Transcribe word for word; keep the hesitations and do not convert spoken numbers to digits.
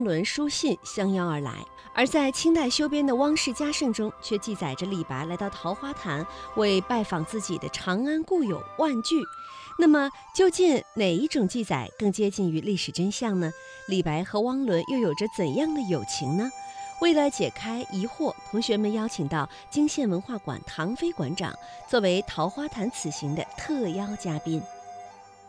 轮书信相邀而来。而在清代修编的《汪氏家圣》中，却记载着李白来到桃花潭为拜访自己的长安故友万句。那么，究竟哪一种记载更接近于历史真相呢？李白和汪伦又有着怎样的友情呢？为了解开疑惑，同学们邀请到泾县文化馆唐飞馆长作为《桃花潭》此行的特邀嘉宾。